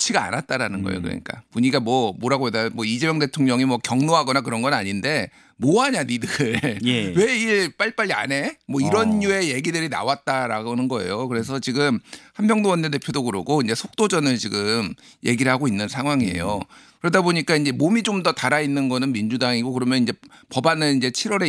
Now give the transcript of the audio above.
좋지가 않았다라는 거예요. 그러니까 분위기가 뭐라고 해야 되나 뭐 이재명 대통령이 뭐 격노하거나 그런 건 아닌데 뭐 하냐 니들 예. 왜 일 빨리빨리 안 해? 뭐 이런 어. 류의 얘기들이 나왔다라고는 거예요. 그래서 지금 한명도 원내대표도 그러고 이제 속도전을 지금 얘기를 하고 있는 상황이에요. 그러다 보니까 이제 몸이 좀 더 달아 있는 거는 민주당이고 그러면 이제 법안은 이제 7월에